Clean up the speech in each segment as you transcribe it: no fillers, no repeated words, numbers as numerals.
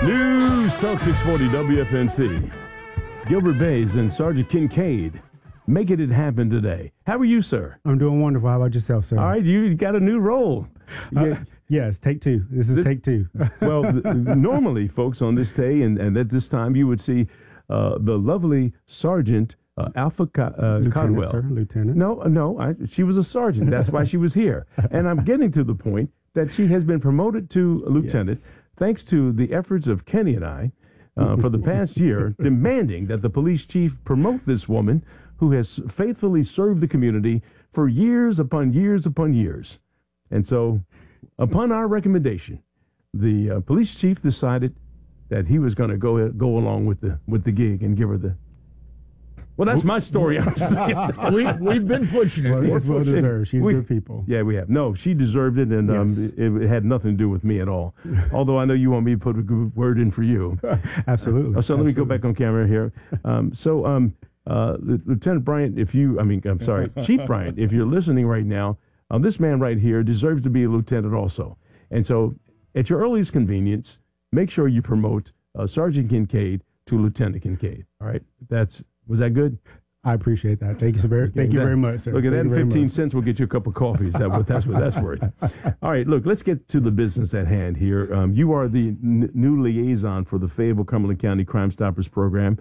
News Talk 640 WFNC. Gilbert Bays and Sergeant Kincaid making it happen today. How are you, sir? I'm doing wonderful. How about yourself, sir? All right, you got a new role. Yes, take two. This is take two. Well, normally, folks, on this day and at this time, you would see the lovely Sergeant Alpha Codwell. Sir, Lieutenant. No, she was a sergeant. That's why she was here. And I'm getting to the point that she has been promoted to lieutenant thanks to the efforts of Kenny and I for the past year, demanding that the police chief promote this woman who has faithfully served the community for years upon years upon years. And so, upon our recommendation, the police chief decided that he was going to go along with the gig and give her the. Well, that's my story. We've been pushing it. It's well deserved. She's good people. Yeah, we have. No, she deserved it, and it had nothing to do with me at all. Although I know you want me to put a good word in for you. Absolutely. So let me go back on camera here. Lieutenant Bryant, Chief Bryant, if you're listening right now, this man right here deserves to be a lieutenant also. And so, at your earliest convenience, make sure you promote Sergeant Kincaid to Lieutenant Kincaid. All right? Was that good? I appreciate that. Thank you very much, sir. Look at that. 15 cents will get you a cup of coffee. That's what that's worth. All right, look, let's get to the business at hand here. You are the new liaison for the Fayetteville Cumberland County Crime Stoppers program.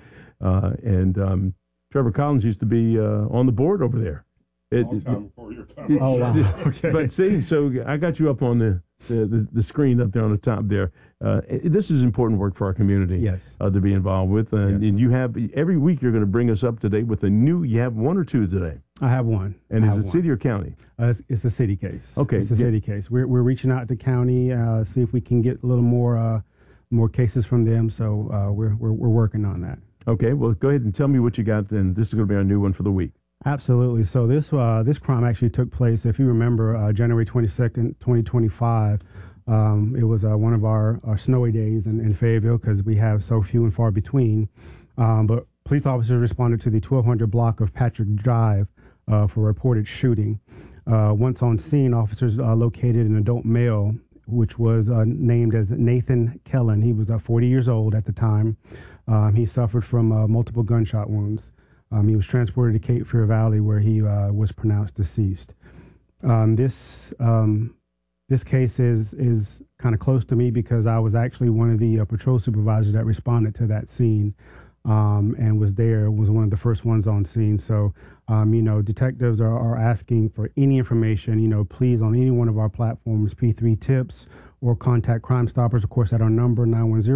And Trevor Collins used to be on the board over there. Long time before your time. Oh, wow. Okay. But see, so I got you up on the screen up there on the top there. This is important work for our community. Yes. To be involved with. And you have, every week you're going to bring us up to date with you have one or two today. I have one. And is it city or county? It's a city case. Okay. It's a city case. We're reaching out to county, see if we can get a little more cases from them. So we're working on that. Okay. Well, go ahead and tell me what you got, and this is going to be our new one for the week. Absolutely. So this crime actually took place, if you remember, January 22nd, 2025. It was one of our snowy days in Fayetteville because we have so few and far between. But police officers responded to the 1200 block of Patrick Drive for reported shooting. Once on scene, officers located an adult male, which was named as Nathan Kellen. He was 40 years old at the time. He suffered from multiple gunshot wounds. He was transported to Cape Fear Valley, where he was pronounced deceased. This case is kind of close to me because I was actually one of the patrol supervisors that responded to that scene and was one of the first ones on scene. So, detectives are asking for any information, please, on any one of our platforms, P3 Tips, or contact Crime Stoppers, of course, at our number,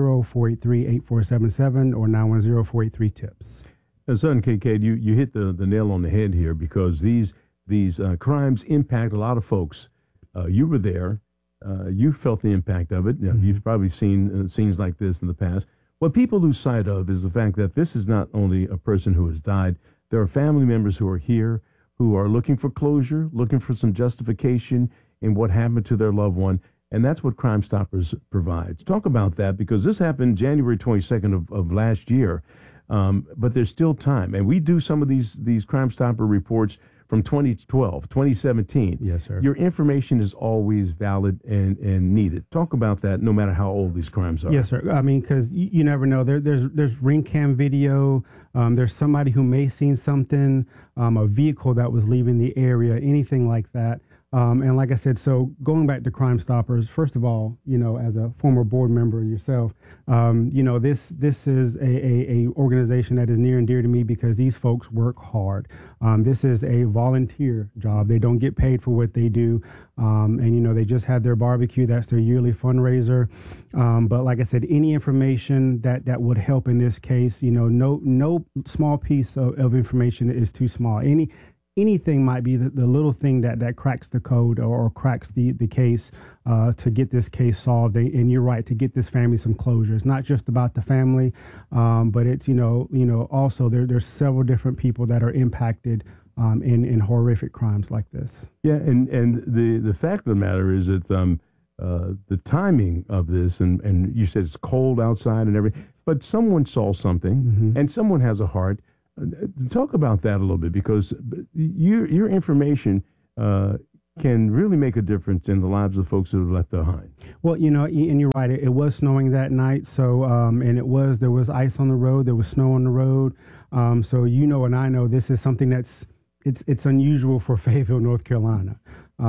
910-483-8477 or 910-483-TIPS. Son Kincaid, you hit the nail on the head here because these crimes impact a lot of folks. You were there. You felt the impact of it. Mm-hmm. You've probably seen scenes like this in the past. What people lose sight of is the fact that this is not only a person who has died. There are family members who are here who are looking for closure, looking for some justification in what happened to their loved one. And that's what Crime Stoppers provides. Talk about that because this happened January 22nd of last year. But there's still time. And we do some of these Crime Stopper reports from 2012, 2017. Yes, sir. Your information is always valid and needed. Talk about that no matter how old these crimes are. Yes, sir. I mean, because you never know. There's ring cam video. There's somebody who may seen something, a vehicle that was leaving the area, anything like that. And like I said, so going back to Crime Stoppers, first of all, as a former board member yourself, this is a organization that is near and dear to me because these folks work hard. This is a volunteer job. They don't get paid for what they do. And they just had their barbecue. That's their yearly fundraiser. But like I said, any information that would help in this case, no small piece of information is too small. Anything might be the little thing that cracks the code or cracks the case to get this case solved. And you're right, to get this family some closure. It's not just about the family, but it's, also there's several different people that are impacted in horrific crimes like this. Yeah, and the fact of the matter is that the timing of this, and you said it's cold outside and everything, but someone saw something and someone has a heart. Talk about that a little bit because your information can really make a difference in the lives of folks that are left behind. Well, and you're right. It was snowing that night, so and there was ice on the road, there was snow on the road. So and I know this is something it's unusual for Fayetteville, North Carolina.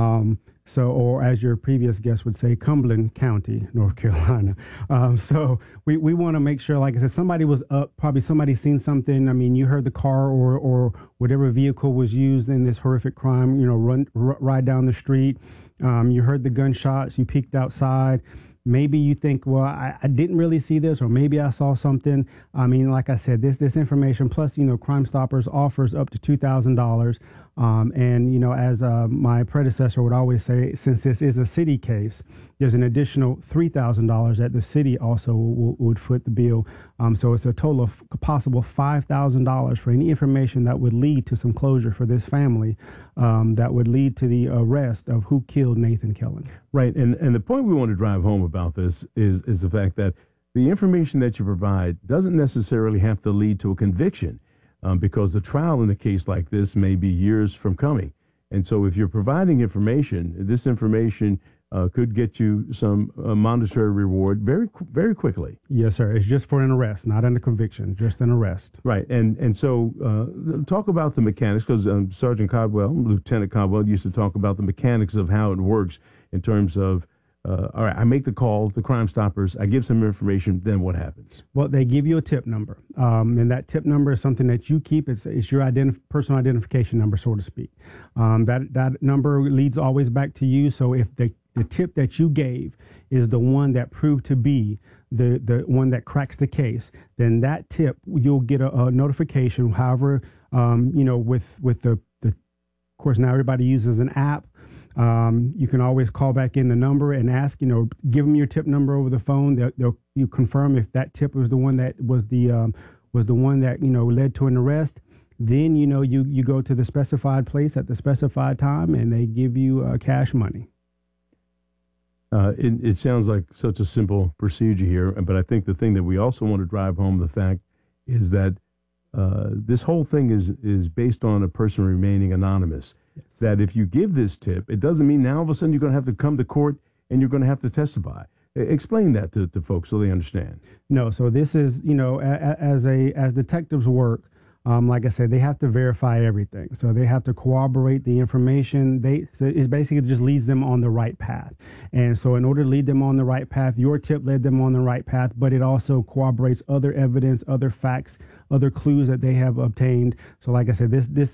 Or as your previous guest would say, Cumberland County, North Carolina. So we want to make sure, like I said, somebody was up, probably somebody seen something. I mean, you heard the car or whatever vehicle was used in this horrific crime, ride down the street. You heard the gunshots, you peeked outside. Maybe you think, well, I didn't really see this, or maybe I saw something. I mean, like I said, this information, plus, Crime Stoppers offers up to $2,000. And, as my predecessor would always say, since this is a city case, there's an additional $3,000 that the city also would foot the bill. So it's a total of possible $5,000 for any information that would lead to some closure for this family, that would lead to the arrest of who killed Nathan Kellen. Right. And the point we want to drive home about this is the fact that the information that you provide doesn't necessarily have to lead to a conviction. Because the trial in a case like this may be years from coming. And so if you're providing information, this information could get you some monetary reward very, very quickly. Yes, sir. It's just for an arrest, not a conviction, just an arrest. Right. And so talk about the mechanics, because Sergeant Caldwell, Lieutenant Caldwell, used to talk about the mechanics of how it works in terms of, all right, I make the call, the Crime Stoppers, I give some information, then what happens? Well, they give you a tip number, and that tip number is something that you keep. It's your personal identification number, so to speak. That number leads always back to you, so if the tip that you gave is the one that proved to be the one that cracks the case, then that tip, you'll get a notification. However, with the of course, now everybody uses an app. You can always call back in the number and ask, give them your tip number over the phone. You confirm if that tip was the one that was the one that, led to an arrest. Then, you go to the specified place at the specified time and they give you cash money. It sounds like such a simple procedure here, but I think the thing that we also want to drive home the fact is that this whole thing is based on a person remaining anonymous. Yes. That if you give this tip, it doesn't mean now all of a sudden you're going to have to come to court and you're going to have to testify. Explain that to folks so they understand. No, so this is, as detectives work, like I said, they have to verify everything. So they have to corroborate the information. It basically just leads them on the right path. And so in order to lead them on the right path, your tip led them on the right path, but it also corroborates other evidence, other facts, other clues that they have obtained. So like I said,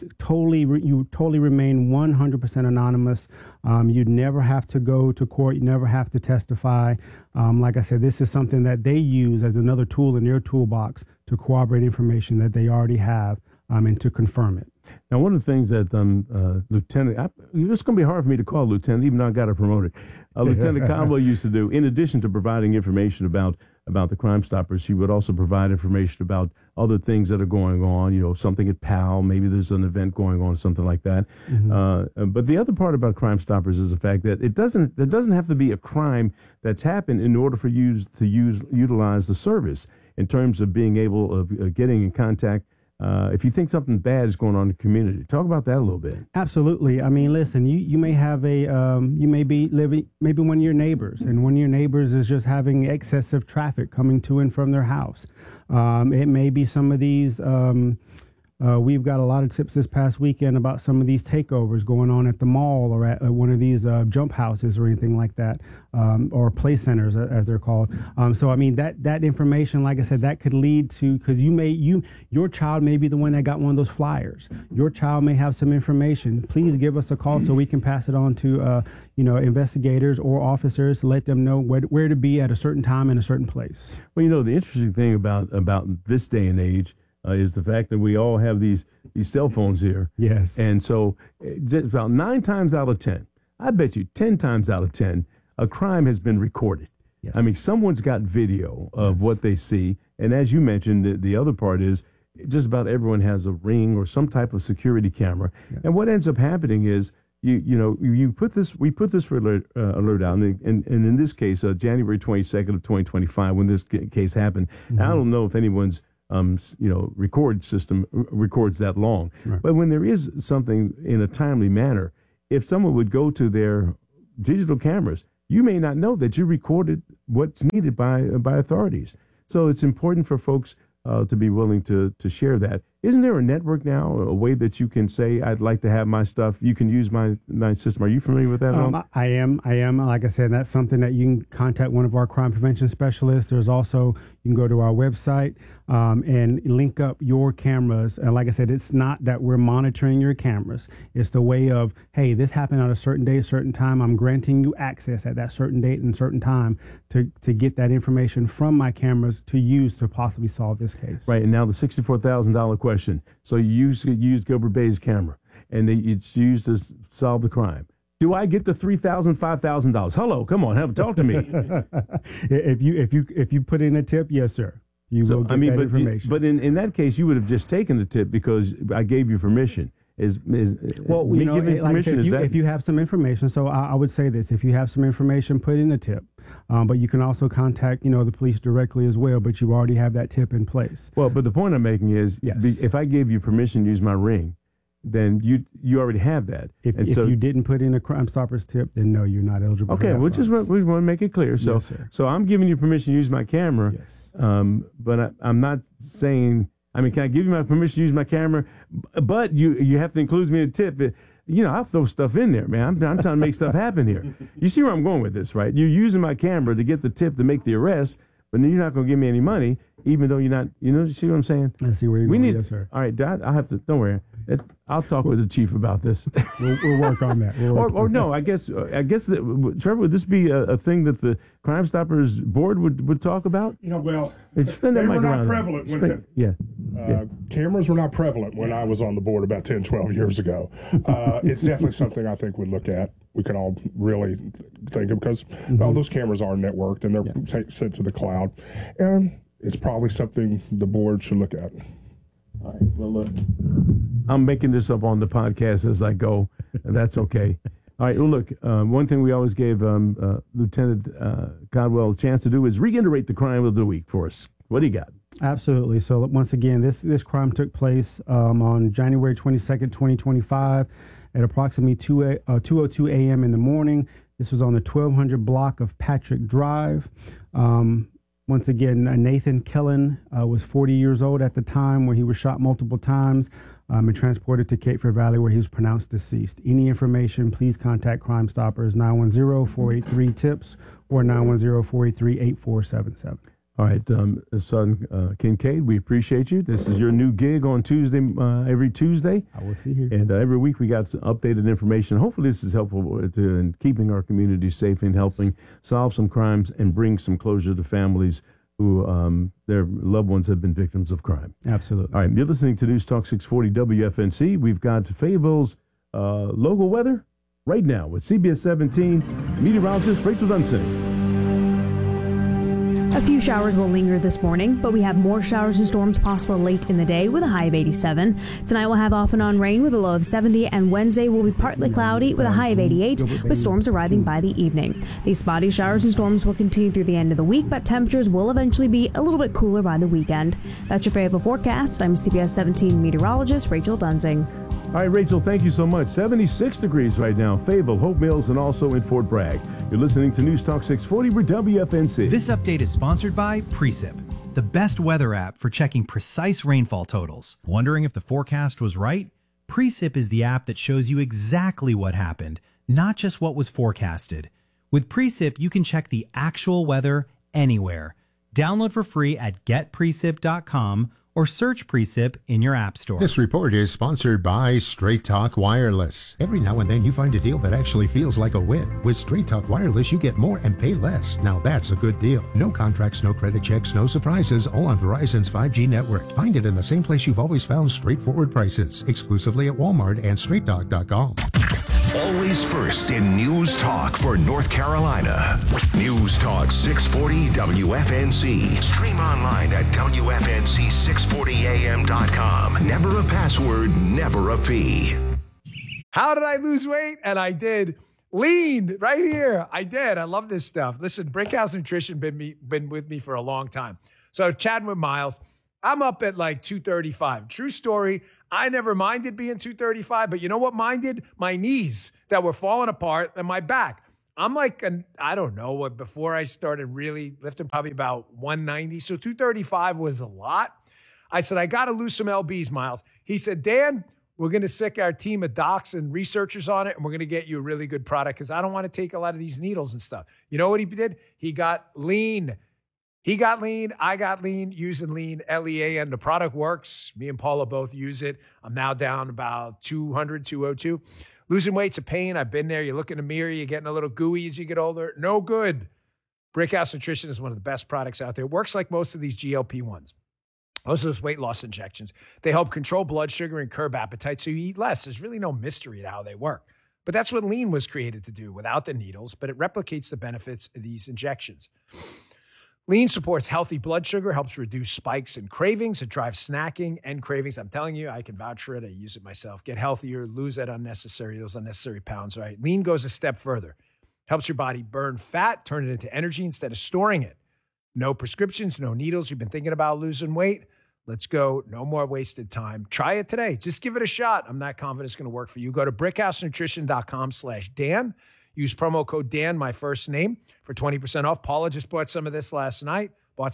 you totally remain 100% anonymous. You'd never have to go to court. You never have to testify. Like I said, this is something that they use as another tool in their toolbox to corroborate information that they already have, and to confirm it. Now, one of the things that Lieutenant, it's going to be hard for me to call Lieutenant, even though I got it promoted. Lieutenant Caldwell used to do, in addition to providing information about the Crime Stoppers, he would also provide information about other things that are going on, something at PAL, maybe there's an event going on, something like that. Mm-hmm. But the other part about Crime Stoppers is the fact that there doesn't have to be a crime that's happened in order for you to utilize the service in terms of being able of getting in contact. If you think something bad is going on in the community, talk about that a little bit. Absolutely. I mean, listen, you may have you may be living, maybe one of your neighbors, and one of your neighbors is just having excessive traffic coming to and from their house. It may be some of these, we've got a lot of tips this past weekend about some of these takeovers going on at the mall or at one of these jump houses or anything like that, or play centers as they're called. So I mean that information, like I said, that could lead to, because your child may be the one that got one of those flyers. Your child may have some information. Please give us a call so we can pass it on to investigators or officers to let them know where to be at a certain time in a certain place. Well, the interesting thing about this day and age is the fact that we all have these cell phones here. Yes. And so just about 9 times out of 10, I bet you 10 times out of 10, a crime has been recorded. Yes. I mean, someone's got video of what they see. And as you mentioned, the other part is just about everyone has a Ring or some type of security camera. Yeah. And what ends up happening is, we put this alert out, and in this case, January 22nd of 2025, when this case happened, mm-hmm. I don't know if anyone's record system records that long. Right. But when there is something in a timely manner, if someone would go to their digital cameras, you may not know that you recorded what's needed by authorities. So it's important for folks to be willing to share that. Isn't there a network now, a way that you can say, I'd like to have my stuff, you can use my system? Are you familiar with that at all? I am. Like I said, that's something that you can contact one of our crime prevention specialists. There's also, you can go to our website and link up your cameras. And like I said, it's not that we're monitoring your cameras. It's the way of, hey, this happened on a certain day, certain time. I'm granting you access at that certain date and certain time to get that information from my cameras to use to possibly solve this case. Right. And now the $64,000 question. So you use Gilbert Bay's camera, and it's used to solve the crime. Do I get the $3,000, $5,000? Hello, come on, talk to me. If you put in a tip, yes, sir. You will get that information. But in that case, you would have just taken the tip because I gave you permission. If you have some information, so I would say this: if you have some information, put in a tip. But you can also contact, the police directly as well. But you already have that tip in place. Well, but the point I'm making is, yes, if I gave you permission to use my ring, then you already have that. If you didn't put in a Crime Stoppers tip, then no, you're not eligible. Okay, we want to make it clear. So, yes, so I'm giving you permission to use my camera. Yes. But I'm not saying. I mean, can I give you my permission to use my camera? But you have to include me in a tip. I'll throw stuff in there, man. I'm trying to make stuff happen here. You see where I'm going with this, right? You're using my camera to get the tip to make the arrest, but then you're not going to give me any money, even though you're not, you see what I'm saying? I see where you're going, yes, sir. All right, Dad, I'll have to, don't worry. I'll talk with the chief about this. We'll work on that. I guess that, Trevor, would this be a thing that the Crime Stoppers board would talk about? Well, they were not prevalent. Cameras were not prevalent when I was on the board about 10, 12 years ago. It's definitely something I think we'd look at. We can all really think of, because all those cameras are networked and they're sent to the cloud. And it's probably something the board should look at. All right. Well, look, I'm making this up on the podcast as I go, and that's okay. All right. Well, look, one thing we always gave Lieutenant Caldwell a chance to do is reiterate the crime of the week for us. What do you got? Absolutely. So once again, this crime took place on January 22nd, 2025 at approximately 2:02 a.m. in the morning. This was on the 1200 block of Patrick Drive. Once again, Nathan Kellen was 40 years old at the time when he was shot multiple times and transported to Cape Fear Valley, where he was pronounced deceased. Any information, please contact Crime Stoppers, 910-483-TIPS or 910-483-8477. All right, Son Kincaid, we appreciate you. This is your new gig on Tuesday, every Tuesday. I will see you. And every week we got some updated information. Hopefully this is helpful in keeping our community safe and helping solve some crimes and bring some closure to families who their loved ones have been victims of crime. Absolutely. All right, you're listening to News Talk 640 WFNC. We've got Fayetteville's local weather right now with CBS 17 meteorologist Rachel Dunsany. A few showers will linger this morning, but we have more showers and storms possible late in the day with a high of 87. Tonight we'll have off and on rain with a low of 70, and Wednesday will be partly cloudy with a high of 88, with storms arriving by the evening. These spotty showers and storms will continue through the end of the week, but temperatures will eventually be a little bit cooler by the weekend. That's your Fayetteville forecast. I'm CBS 17 meteorologist Rachel Dunsing. All right, Rachel, thank you so much. 76 degrees right now, Fayetteville, Hope Mills, and also in Fort Bragg. You're listening to News Talk 640 for WFNC. This update is sponsored by Precip, the best weather app for checking precise rainfall totals. Wondering if the forecast was right? Precip is the app that shows you exactly what happened, not just what was forecasted. With Precip, you can check the actual weather anywhere. Download for free at getprecip.com or search Precip in your app store. This report is sponsored by Straight Talk Wireless. Every now and then you find a deal that actually feels like a win. With Straight Talk Wireless, you get more and pay less. Now that's a good deal. No contracts, no credit checks, no surprises, all on Verizon's 5G network. Find it in the same place you've always found straightforward prices, exclusively at Walmart and straighttalk.com. Always first in News Talk for North Carolina. News Talk 640 WFNC. Stream online at WFNC640am.com. Never a password, never a fee. How did I lose weight? And I did. Lean right here. I did. I love this stuff. Listen, Brickhouse Nutrition been with me for a long time. So chatting with Miles, I'm up at like 235. True story. I never minded being 235, but you know what minded? My knees that were falling apart and my back. I'm like, I don't know what, before I started really lifting, probably about 190. So 235 was a lot. I said, I got to lose some LBs, Miles. He said, Dan, we're going to sick our team of docs and researchers on it, and we're going to get you a really good product because I don't want to take a lot of these needles and stuff. You know what he did? He got lean. He got lean. I got lean, using lean, LEAN. The product works. Me and Paula both use it. I'm now down about 200, 202. Losing weight's a pain. I've been there. You look in the mirror, you're getting a little gooey as you get older. No good. Brickhouse Nutrition is one of the best products out there. It works like most of these GLP-1s. Most of those weight loss injections. They help control blood sugar and curb appetite so you eat less. There's really no mystery to how they work. But that's what lean was created to do without the needles, but it replicates the benefits of these injections. Lean supports healthy blood sugar, helps reduce spikes and cravings. It drives snacking and cravings. I'm telling you, I can vouch for it. I use it myself. Get healthier, lose those unnecessary pounds, right? Lean goes a step further. Helps your body burn fat, turn it into energy instead of storing it. No prescriptions, no needles. You've been thinking about losing weight? Let's go. No more wasted time. Try it today. Just give it a shot. I'm not confident it's going to work for you. Go to brickhousenutrition.com/Dan. Use promo code Dan, my first name, for 20% off. Paula just bought some of this last night.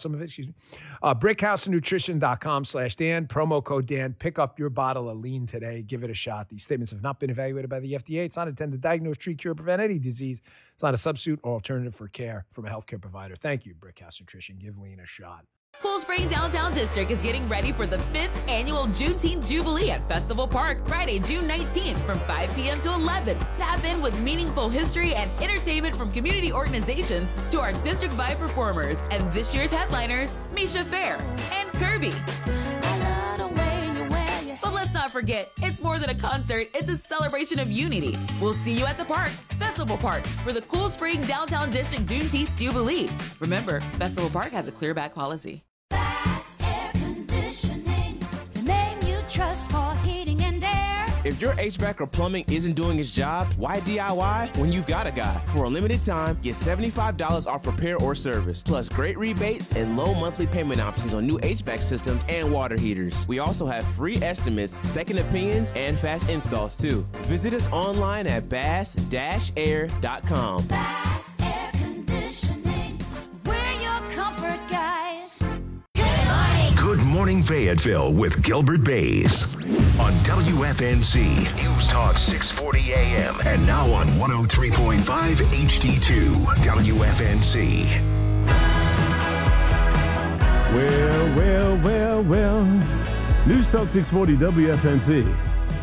Brickhousenutrition.com/Dan. Promo code Dan. Pick up your bottle of lean today. Give it a shot. These statements have not been evaluated by the FDA. It's not intended to diagnose, treat, cure, or prevent any disease. It's not a substitute or alternative for care from a healthcare provider. Thank you, Brickhouse Nutrition. Give lean a shot. Cool Spring Downtown District is getting ready for the 5th annual Juneteenth Jubilee at Festival Park, Friday, June 19th from 5 p.m. to 11. Tap in with meaningful history and entertainment from community organizations to our district-wide performers and this year's headliners, Misha Fair and Kirby. But let's not forget, it's more than a concert, it's a celebration of unity. We'll see you at the park, Festival Park, for the Cool Spring Downtown District Juneteenth Jubilee. Remember, Festival Park has a clear back policy. Bass Air Conditioning, the name you trust for heating and air. If your HVAC or plumbing isn't doing its job, why DIY when you've got a guy? For a limited time, get $75 off repair or service, plus great rebates and low monthly payment options on new HVAC systems and water heaters. We also have free estimates, second opinions, and fast installs too. Visit us online at bass-air.com. Bass Air Conditioning, we're your comfort guys. Good Morning Fayetteville with Gilbert Bays on WFNC News Talk 640 AM and now on 103.5 HD2 WFNC. Well. News Talk 640 WFNC.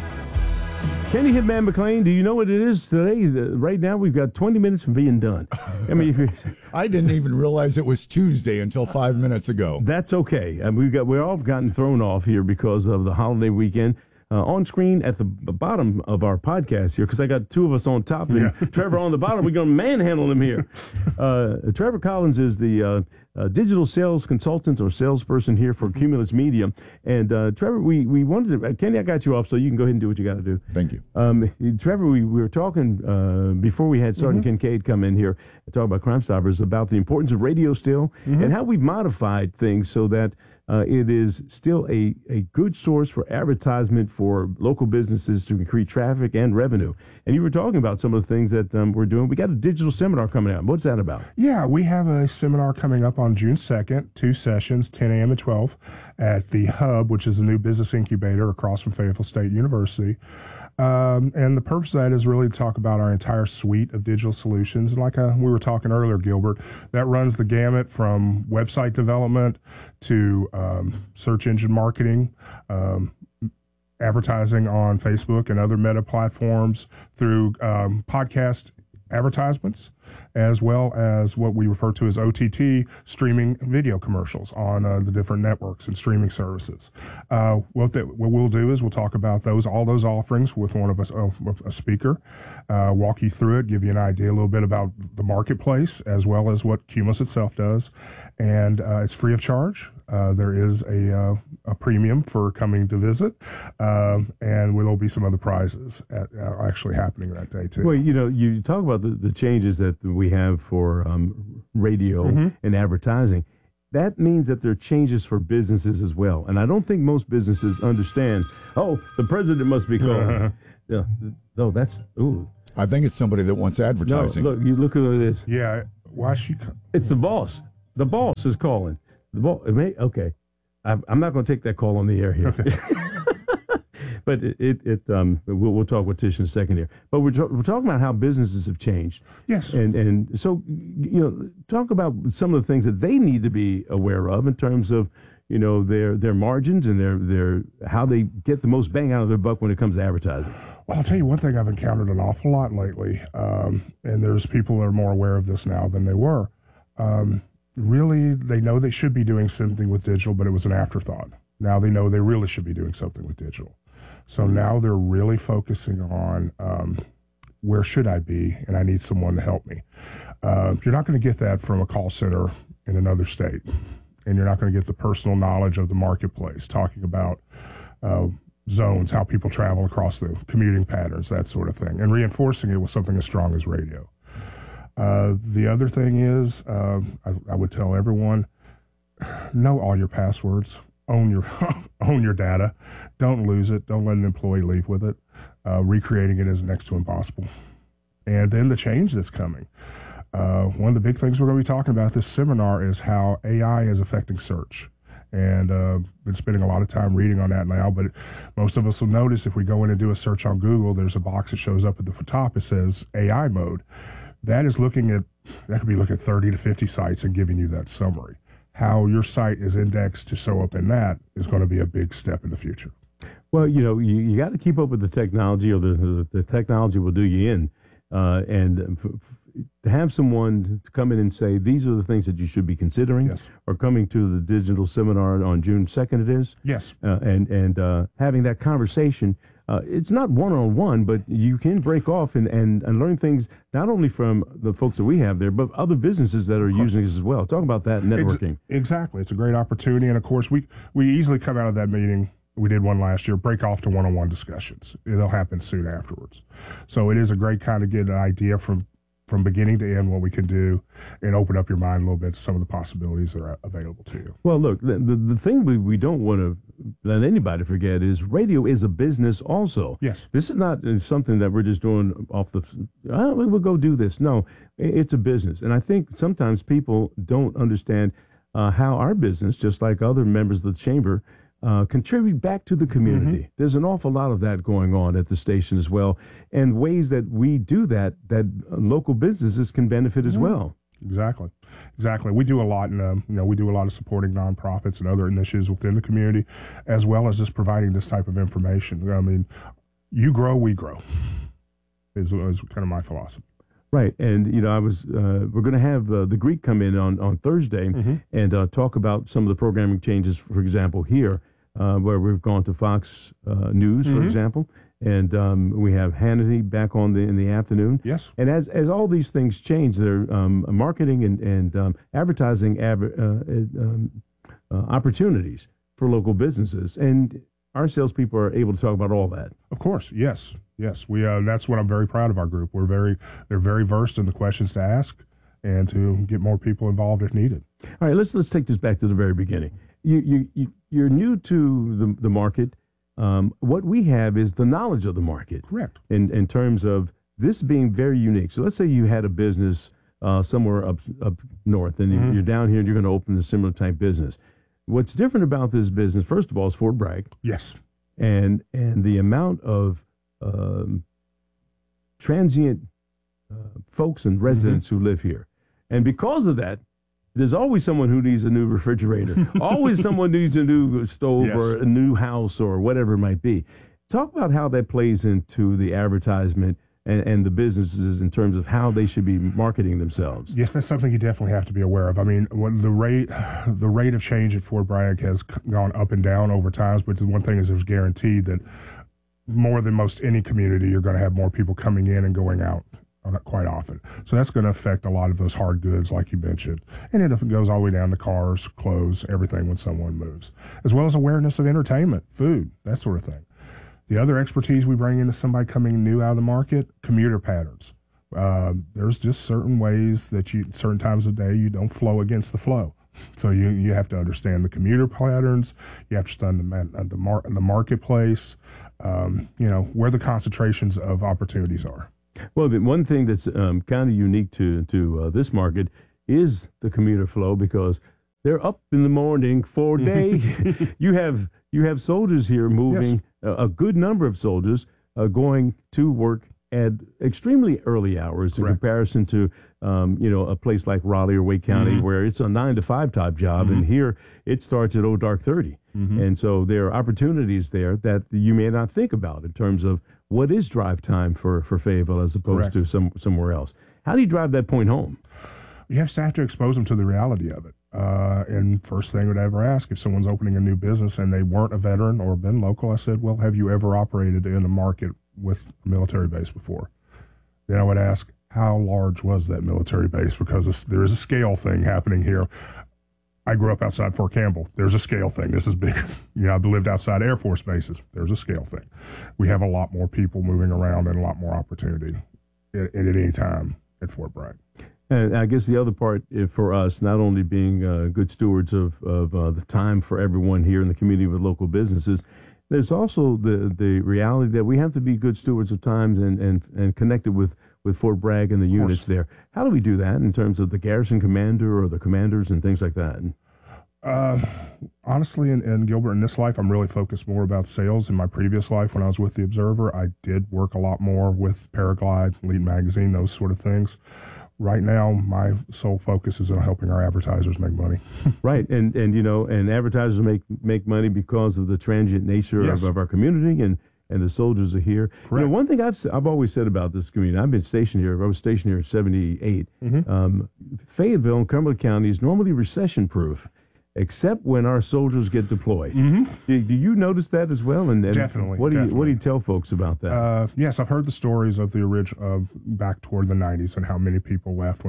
Kenny Hitman McLean, do you know what it is today? Right now, we've got 20 minutes from being done. I mean, I didn't even realize it was Tuesday until 5 minutes ago. That's okay. We're all gotten thrown off here because of the holiday weekend. On screen at the bottom of our podcast here, because I got two of us on top and Trevor on the bottom. We're going to manhandle him here. Trevor Collins is the digital sales consultant or salesperson here for Cumulus Media. And Trevor, we wanted to, Kenny, I got you off, so you can go ahead and do what you got to do. Thank you. Trevor, we were talking before we had Sergeant Kincaid come in here and talk about Crime Stoppers about the importance of radio still and how we've modified things so that it is still a good source for advertisement for local businesses to create traffic and revenue. And you were talking about some of the things that we're doing. We got a digital seminar coming out. What's that about? Yeah, we have a seminar coming up on June 2nd, 2 sessions, 10 a.m. and 12 at the Hub, which is a new business incubator across from Fayetteville State University. And the purpose of that is really to talk about our entire suite of digital solutions. And like we were talking earlier, Gilbert, that runs the gamut from website development to search engine marketing, advertising on Facebook and other meta platforms, through podcast advertisements, as well as what we refer to as OTT, streaming video commercials on the different networks and streaming services. What we'll do is we'll talk about all those offerings with one of us, a speaker, walk you through it, give you an idea a little bit about the marketplace, as well as what Cumulus itself does. And it's free of charge. There is a premium for coming to visit, and there'll be some other prizes actually happening that day too. Well, you talk about the changes that we have for radio and advertising. that means that there are changes for businesses as well. And I don't think most businesses understand, oh, the president must be calling. Yeah, no, that's, ooh. I think it's somebody that wants advertising. No, look, you look at who it is. Yeah, why she? It's the boss. The boss is calling. The boss. Okay, I'm not going to take that call on the air here. Okay. But we'll talk with Tish in a second here. But we're talking about how businesses have changed. Yes. And so, talk about some of the things that they need to be aware of in terms of, their margins and their how they get the most bang out of their buck when it comes to advertising. Well, I'll tell you one thing I've encountered an awful lot lately, and there's people that are more aware of this now than they were. Really, they know they should be doing something with digital, but it was an afterthought. Now they know they really should be doing something with digital. So now they're really focusing on where should I be, and I need someone to help me. You're not going to get that from a call center in another state, and you're not going to get the personal knowledge of the marketplace, talking about zones, how people travel across the commuting patterns, that sort of thing, and reinforcing it with something as strong as radio. The other thing is, I would tell everyone, know all your passwords. Own your data. Don't lose it. Don't let an employee leave with it. Recreating it is next to impossible. And then the change that's coming. One of the big things we're going to be talking about this seminar is how AI is affecting search. And been spending a lot of time reading on that now. But most of us will notice if we go in and do a search on Google, there's a box that shows up at the top. It says AI mode. That could be looking at 30 to 50 sites and giving you that summary. How your site is indexed to show up in that is going to be a big step in the future. Well, you got to keep up with the technology, or the technology will do you in. To have someone to come in and say, these are the things that you should be considering, yes, or coming to the digital seminar on June 2nd, it is. Yes. And having that conversation, it's not one-on-one, but you can break off and learn things not only from the folks that we have there, but other businesses that are using this as well. Talk about that networking. Exactly. It's a great opportunity. And, of course, we easily come out of that meeting. We did one last year, break off to one-on-one discussions. It'll happen soon afterwards. So it is a great kind of get an idea from beginning to end what we can do and open up your mind a little bit to some of the possibilities that are available to you. Well, look, the thing we don't want to let anybody forget is radio is a business also. Yes. This is not something that we're just doing off we'll go do this. No, it's a business. And I think sometimes people don't understand how our business, just like other members of the chamber, contribute back to the community. Mm-hmm. There's an awful lot of that going on at the station as well, and ways that we do that local businesses can benefit as well. Exactly. We do a lot, we do a lot of supporting nonprofits and other initiatives within the community, as well as just providing this type of information. I mean, you grow, we grow, is kind of my philosophy. Right, and we're going to have the Greek come in on Thursday and talk about some of the programming changes. For example, here where we've gone to Fox News, for example, and we have Hannity back on in the afternoon. Yes, and as all these things change, their marketing and advertising opportunities for local businesses, and our salespeople are able to talk about all that. Of course, yes. We that's what I'm very proud of our group. They're very versed in the questions to ask and to get more people involved if needed. All right, let's take this back to the very beginning. You're new to the market. What we have is the knowledge of the market. Correct. In terms of this being very unique. So let's say you had a business somewhere up north, and you're down here, and you're going to open a similar type business. What's different about this business, first of all, is Fort Bragg. Yes. And the amount of transient folks and residents who live here. And because of that, there's always someone who needs a new refrigerator, always someone needs a new stove or a new house or whatever it might be. Talk about how that plays into the advertisement and the businesses in terms of how they should be marketing themselves. Yes, that's something you definitely have to be aware of. I mean, the rate of change at Fort Bragg has gone up and down over time, but the one thing is there's guaranteed that more than most any community, you're going to have more people coming in and going out quite often. So that's going to affect a lot of those hard goods, like you mentioned. And it goes all the way down to cars, clothes, everything when someone moves, as well as awareness of entertainment, food, that sort of thing. The other expertise we bring into somebody coming new out of the market, commuter patterns. There's just certain ways that certain times of day, you don't flow against the flow. So you have to understand the commuter patterns. You have to understand the marketplace, where the concentrations of opportunities are. Well, the one thing that's kind of unique to this market is the commuter flow, because they're up in the morning for a day. You have soldiers here moving, yes. A good number of soldiers going to work at extremely early hours. Correct. In comparison to a place like Raleigh or Wake County, mm-hmm. where it's a 9-to-5 type job, mm-hmm. and here it starts at dark 30. Mm-hmm. And so there are opportunities there that you may not think about in terms of what is drive time for Fayetteville as opposed Correct. To somewhere else. How do you drive that point home? You have to expose them to the reality of it. And first thing I'd ever ask, if someone's opening a new business and they weren't a veteran or been local, I said, well, have you ever operated in a market with a military base before? Then I would ask, how large was that military base? Because there is a scale thing happening here. I grew up outside Fort Campbell. There's a scale thing. This is big. I've lived outside Air Force bases. There's a scale thing. We have a lot more people moving around and a lot more opportunity at any time at Fort Bragg. And I guess the other part for us, not only being good stewards of the time for everyone here in the community with local businesses, there's also the reality that we have to be good stewards of times and connected with Fort Bragg and the units there. How do we do that in terms of the garrison commander or the commanders and things like that? Honestly, in Gilbert, in this life, I'm really focused more about sales. In my previous life, when I was with the Observer, I did work a lot more with Paraglide, Elite Magazine, those sort of things. Right now, my sole focus is on helping our advertisers make money. Right, and advertisers make money because of the transient nature yes. of our community, and the soldiers are here. Correct. One thing I've always said about this community, I've been stationed here. I was stationed here in '78. Mm-hmm. Fayetteville and Cumberland County is normally recession-proof, except when our soldiers get deployed. Mm-hmm. Do you notice that as well? And definitely. What do you tell folks about that? Yes, I've heard the stories of the original back toward the '90s and how many people left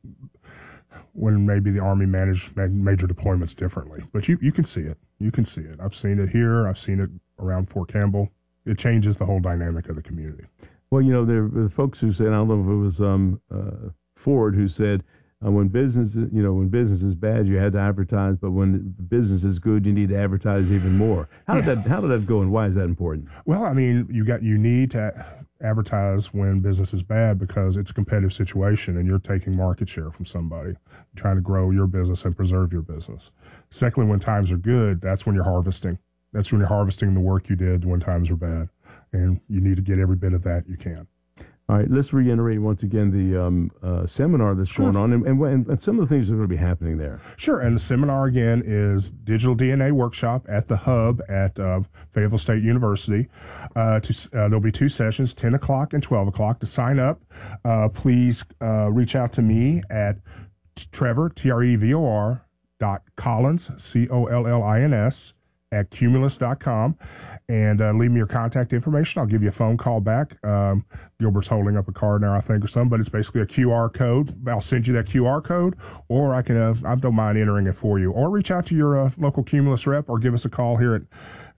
when maybe the Army managed major deployments differently. But you can see it. You can see it. I've seen it here. I've seen it around Fort Campbell. It changes the whole dynamic of the community. Well, there were folks who said, I don't know if it was Ford who said, when business is bad, you had to advertise, but when business is good, you need to advertise even more. How did that go, and why is that important? Well, I mean, you need to advertise when business is bad because it's a competitive situation and you're taking market share from somebody. You're trying to grow your business and preserve your business. Secondly, when times are good, that's when you're harvesting. That's when you're harvesting the work you did when times are bad, and you need to get every bit of that you can. All right, let's reiterate once again the seminar that's sure. going on and some of the things that are going to be happening there. Sure, and the seminar, again, is Digital DNA Workshop at the Hub at Fayetteville State University. There'll be 2 sessions, 10 o'clock and 12 o'clock. To sign up, please reach out to me at Trevor, TREVOR, .Collins, COLLINS, at Cumulus.com, and leave me your contact information. I'll give you a phone call back. Gilbert's holding up a card now, I think, or something, but it's basically a QR code. I'll send you that QR code, or I don't mind entering it for you. Or reach out to your local Cumulus rep, or give us a call here at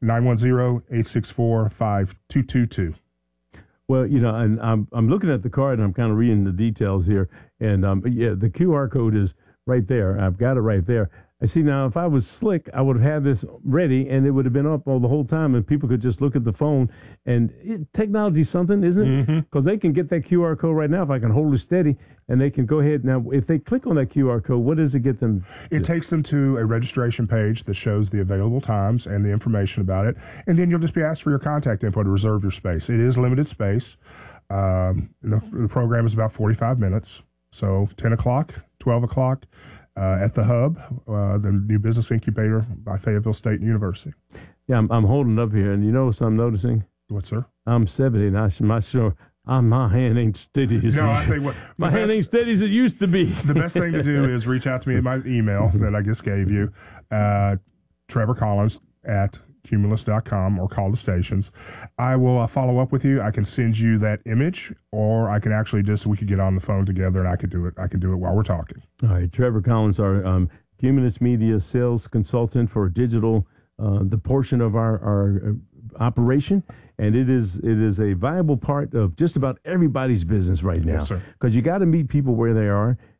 910-864-5222. Well, and I'm looking at the card, and I'm kind of reading the details here, and the QR code is right there. I've got it right there. I see now, if I was slick, I would have had this ready, and it would have been up all the whole time, and people could just look at the phone. And technology's something, isn't it? Because they can get that QR code right now if I can hold it steady, and they can go ahead. Now, if they click on that QR code, what does it get them? It takes them to a registration page that shows the available times and the information about it, and then you'll just be asked for your contact info to reserve your space. It is limited space. The program is about 45 minutes, so 10 o'clock, 12 o'clock. At the Hub, the new business incubator by Fayetteville State University. Yeah, I'm holding it up here, and you know what I'm noticing? What, sir? I'm 70, and I'm not sure. My hand ain't steady as my hand ain't steady as it used to be. The best thing to do is reach out to me at my email that I just gave you, Trevor Collins at Cumulus.com, or call the stations. I will follow up with you. I can send you that image, or I can actually we could get on the phone together, and I could do it while we're talking. All right, Trevor Collins, our Cumulus Media sales consultant for digital, the portion of our operation, and it is a viable part of just about everybody's business right now. Yes, sir. Because you got to meet people where they are,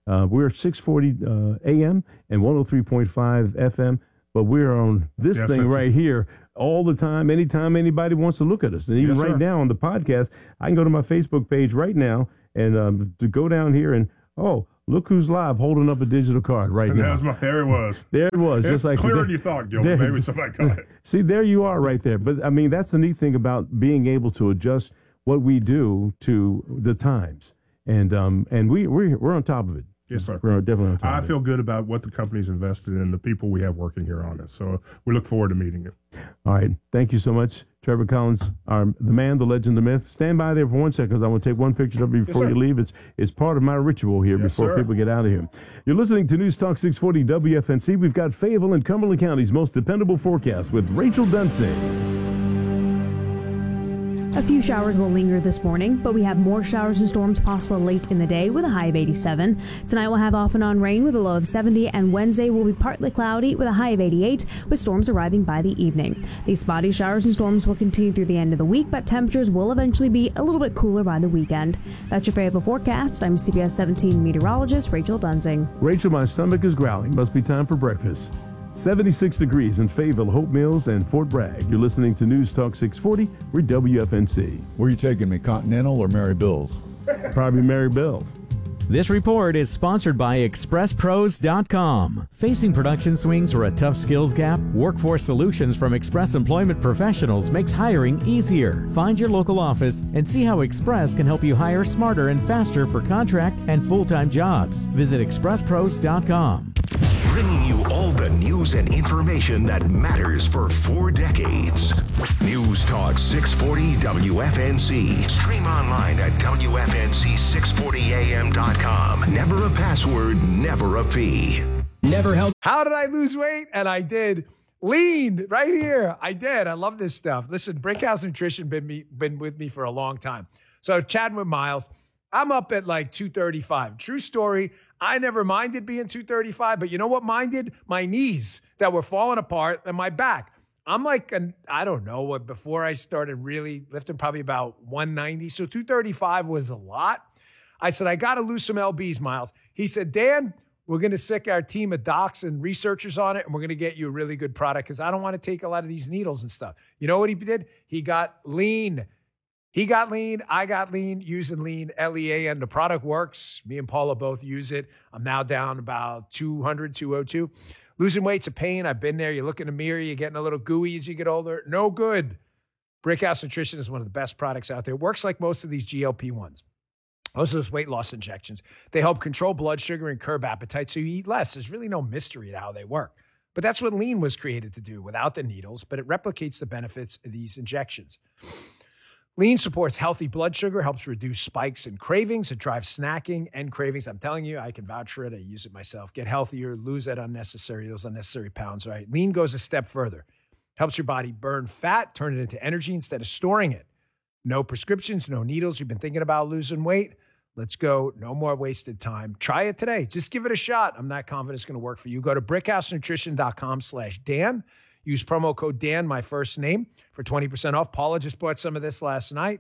We're 640 AM and 103.5 FM, but we're on this thing right here all the time, anytime anybody wants to look at us. And even right now on the podcast, I can go to my Facebook page right now and to go down here and, look who's live holding up a digital card right now. There it was. There it was. Just like clearer than you thought, Gilbert. Maybe somebody caught it. See, there you are right there. But, I mean, that's the neat thing about being able to adjust what we do to the times. And we're on top of it. Yes, sir. We're definitely on top of it. I feel good about what the company's invested in, the people we have working here on it. So we look forward to meeting you. All right. Thank you so much, Trevor Collins, the man, the legend, the myth. Stand by there for 1 second because I want to take one picture of you before you leave. It's part of my ritual here before people get out of here. You're listening to News Talk 640 WFNC. We've got Fayetteville and Cumberland County's most dependable forecast with Rachel Dunsing. A few showers will linger this morning, but we have more showers and storms possible late in the day with a high of 87. Tonight we'll have off and on rain with a low of 70, and Wednesday will be partly cloudy with a high of 88, with storms arriving by the evening. These spotty showers and storms will continue through the end of the week, but temperatures will eventually be a little bit cooler by the weekend. That's your Fayetteville forecast. I'm CBS 17 meteorologist Rachel Dunsing. Rachel, my stomach is growling. Must be time for breakfast. 76 degrees in Fayetteville, Hope Mills, and Fort Bragg. You're listening to News Talk 640. We're WFNC. Where are you taking me, Continental or Mary Bill's? Probably Mary Bill's. This report is sponsored by ExpressPros.com. Facing production swings or a tough skills gap? Workforce Solutions from Express Employment Professionals makes hiring easier. Find your local office and see how Express can help you hire smarter and faster for contract and full-time jobs. Visit ExpressPros.com. Bringing you all the news and information that matters for 4 decades. News Talk 640 WFNC. Stream online at WFNC640am.com. Never a password, never a fee. Never held. How did I lose weight? And I did. Lean right here. I did. I love this stuff. Listen, Brickhouse Nutrition been with me for a long time. So chatting with Miles, I'm up at like 235. True story. I never minded being 235, but you know what minded? My knees that were falling apart and my back. I'm like, I don't know what, before I started really lifting, probably about 190. So 235 was a lot. I said, I got to lose some LBs, Miles. He said, Dan, we're going to sick our team of docs and researchers on it, and we're going to get you a really good product because I don't want to take a lot of these needles and stuff. You know what he did? He got lean. He got lean. I got lean, using lean, LEAN. The product works. Me and Paula both use it. I'm now down about 200, 202. Losing weight's a pain. I've been there. You look in the mirror, you're getting a little gooey as you get older. No good. Brickhouse Nutrition is one of the best products out there. It works like most of these GLP-1s. Most of those weight loss injections. They help control blood sugar and curb appetite so you eat less. There's really no mystery to how they work. But that's what lean was created to do without the needles, but it replicates the benefits of these injections. Lean supports healthy blood sugar, helps reduce spikes and cravings. It drives snacking and cravings. I'm telling you, I can vouch for it. I use it myself. Get healthier, lose those unnecessary pounds, right? Lean goes a step further. Helps your body burn fat, turn it into energy instead of storing it. No prescriptions, no needles. You've been thinking about losing weight? Let's go. No more wasted time. Try it today. Just give it a shot. I'm not confident it's going to work for you. Go to brickhousenutrition.com/Dan. Use promo code Dan, my first name, for 20% off. Paula just bought some of this last night.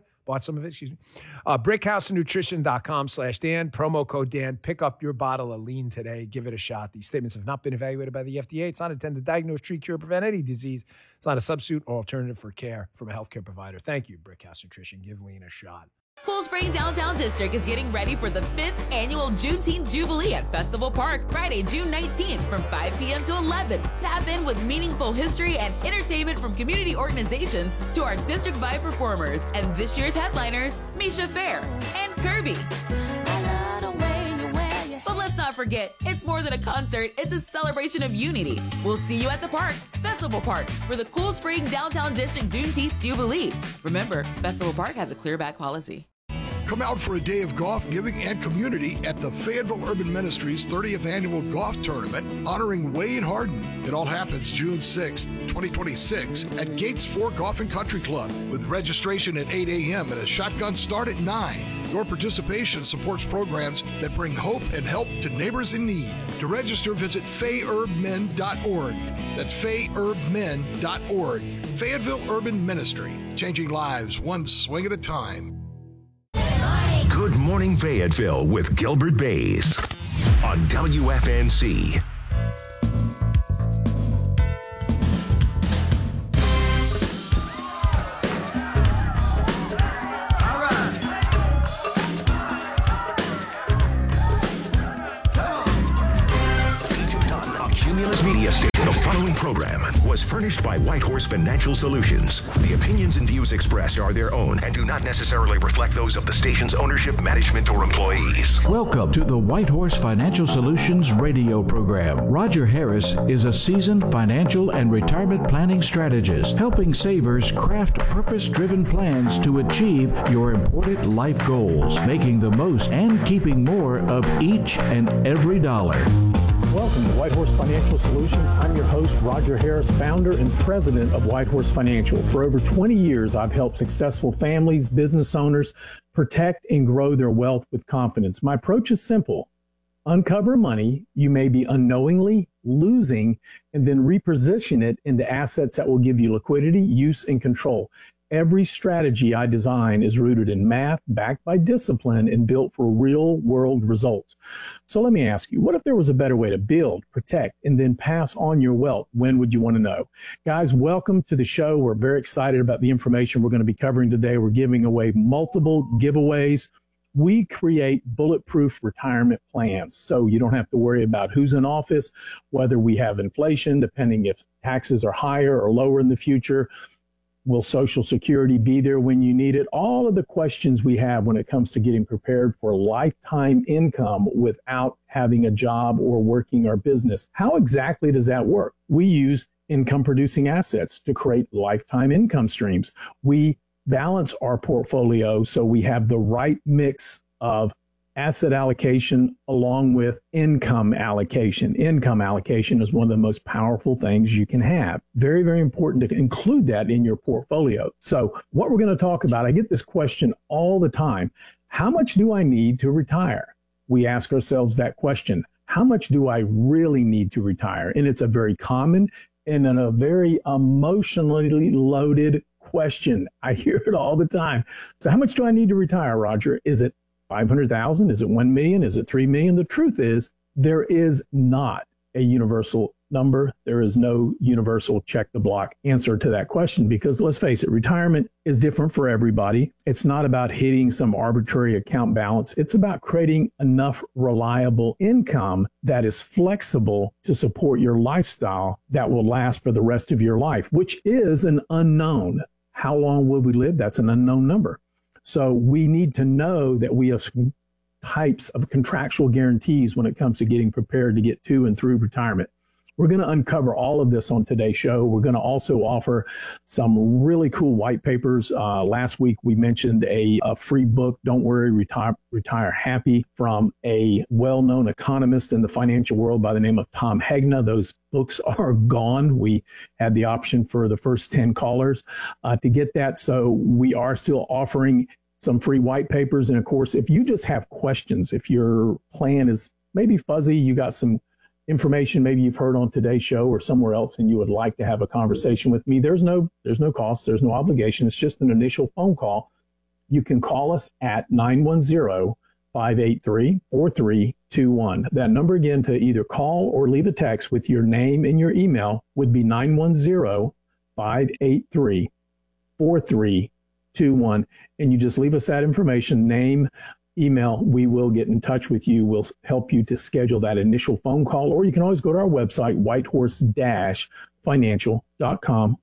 Brickhousenutrition.com/Dan. Promo code Dan. Pick up your bottle of lean today. Give it a shot. These statements have not been evaluated by the FDA. It's not intended to diagnose, treat, cure, prevent any disease. It's not a substitute or alternative for care from a healthcare provider. Thank you, Brickhouse Nutrition. Give lean a shot. Cool Spring Downtown District is getting ready for the 5th annual Juneteenth Jubilee at Festival Park, Friday, June 19th from 5 p.m. to 11. Tap in with meaningful history and entertainment from community organizations to our district-wide performers and this year's headliners, Misha Fair and Kirby. But let's not forget, it's more than a concert, it's a celebration of unity. We'll see you at the park, Festival Park, for the Cool Spring Downtown District Juneteenth Jubilee. Remember, Festival Park has a clearback policy. Come out for a day of golf, giving, and community at the Fayetteville Urban Ministries 30th Annual Golf Tournament honoring Wade Harden. It all happens June 6th, 2026 at Gates 4 Golf and Country Club with registration at 8 a.m. and a shotgun start at 9. Your participation supports programs that bring hope and help to neighbors in need. To register, visit FayUrbMen.org. That's FayUrbMen.org. Fayetteville Urban Ministry, changing lives one swing at a time. Good Morning Fayetteville with Gilbert Bays. on WFNC. Cumulus Media Station. The following program was furnished by Whitehorse Financial Solutions. The opinions and views expressed are their own and do not necessarily reflect those of the station's ownership, management, or employees. Welcome to the Whitehorse Financial Solutions radio program. Roger Harris is a seasoned financial and retirement planning strategist, helping savers craft purpose-driven plans to achieve your important life goals, making the most and keeping more of each and every dollar. Welcome to Whitehorse Financial Solutions. I'm your host, Roger Harris, founder and president of Whitehorse Financial. For over 20 years, I've helped successful families, business owners protect and grow their wealth with confidence. My approach is simple. Uncover money you may be unknowingly losing and then reposition it into assets that will give you liquidity, use, and control. Every strategy I design is rooted in math, backed by discipline, and built for real-world results. So let me ask you, what if there was a better way to build, protect, and then pass on your wealth? When would you want to know? Guys, welcome to the show. We're very excited about the information we're going to be covering today. We're giving away multiple giveaways. We create bulletproof retirement plans, so you don't have to worry about who's in office, whether we have inflation, depending if taxes are higher or lower in the future. Will Social Security be there when you need it? All of the questions we have when it comes to getting prepared for lifetime income without having a job or working our business. How exactly does that work? We use income-producing assets to create lifetime income streams. We balance our portfolio so we have the right mix of asset allocation along with income allocation. Income allocation is one of the most powerful things you can have. Very, very important to include that in your portfolio. So what we're going to talk about, I get this question all the time. How much do I need to retire? We ask ourselves that question. How much do I really need to retire? And it's a very common and a very emotionally loaded question. I hear it all the time. So how much do I need to retire, Roger? Is it 500,000? Is it 1 million? Is it 3 million? The truth is, there is not a universal number. There is no universal check the block answer to that question because let's face it, retirement is different for everybody. It's not about hitting some arbitrary account balance. It's about creating enough reliable income that is flexible to support your lifestyle that will last for the rest of your life, which is an unknown. How long will we live? That's an unknown number. So we need to know that we have types of contractual guarantees when it comes to getting prepared to get to and through retirement. We're going to uncover all of this on today's show. We're going to also offer some really cool white papers. Last week, we mentioned a free book, Don't Worry, Retire Happy, from a well-known economist in the financial world by the name of Tom Hegna. Those books are gone. We had the option for the first 10 callers to get that. So we are still offering some free white papers. And of course, if you just have questions, if your plan is maybe fuzzy, you got some information maybe you've heard on today's show or somewhere else and you would like to have a conversation with me, there's no cost, there's no obligation. It's just an initial phone call. You can call us at 910-583-4321. That number again to either call or leave a text with your name and your email would be 910-583-4321. And you just leave us that information, name, email. We will get in touch with you. We'll help you to schedule that initial phone call, or you can always go to our website, whitehorse-financial.com,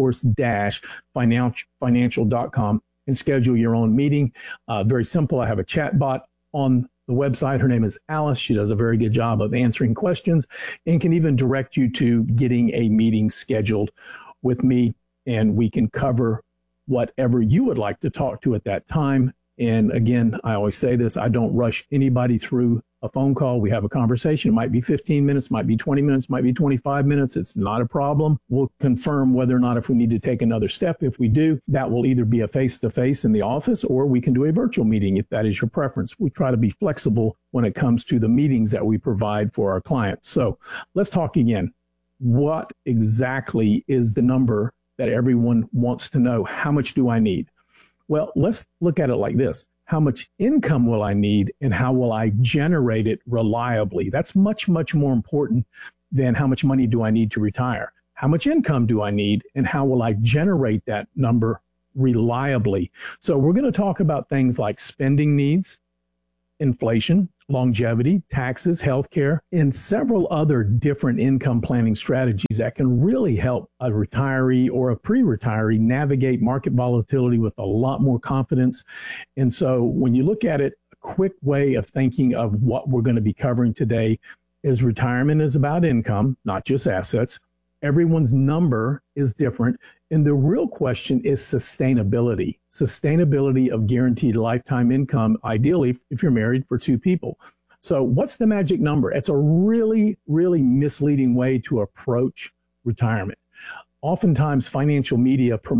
whitehorse-financial.com, and schedule your own meeting. Very simple. I have a chat bot on the website. Her name is Alice. She does a very good job of answering questions and can even direct you to getting a meeting scheduled with me, and we can cover whatever you would like to talk to at that time. And again, I always say this, I don't rush anybody through a phone call. We have a conversation. It might be 15 minutes, might be 20 minutes, might be 25 minutes. It's not a problem. We'll confirm whether or not if we need to take another step. If we do, that will either be a face-to-face in the office or we can do a virtual meeting if that is your preference. We try to be flexible when it comes to the meetings that we provide for our clients. So let's talk again. What exactly is the number that everyone wants to know? How much do I need? Well, let's look at it like this. how much income will I need, and how will I generate it reliably? That's much, much more important than how much money do I need to retire. How much income do I need, and how will I generate that number reliably? So we're going to talk about things like spending needs, inflation, longevity, taxes, healthcare, and several other different income planning strategies that can really help a retiree or a pre-retiree navigate market volatility with a lot more confidence. And so when you look at it, a quick way of thinking of what we're going to be covering today is retirement is about income, not just assets. Everyone's number is different. And the real question is sustainability of guaranteed lifetime income, ideally if you're married, for two people. So what's the magic number? It's a really, really misleading way to approach retirement. Oftentimes financial media